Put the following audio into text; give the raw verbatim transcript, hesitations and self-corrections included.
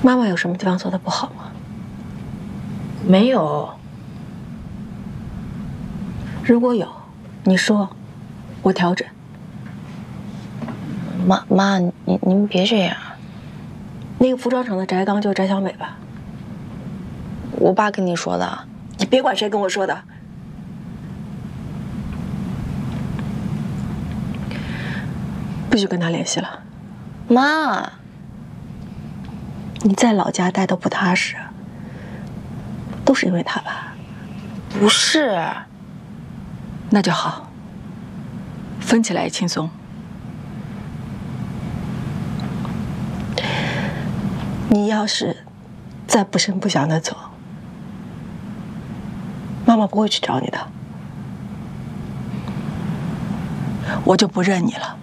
妈妈有什么地方做的不好吗？ 没有。 如果有，你说，我调整。 妈妈，您您别这样。 那个服装厂的翟刚就是翟小美吧？ 我爸跟你说的。 你别管谁跟我说的。不许跟他联系了。 妈， 你在老家待都不踏实，都是因为他吧？ 不是。 那就好，分起来也轻松。 你要是再不声不响的走，妈妈不会去找你的， 我就不认你了。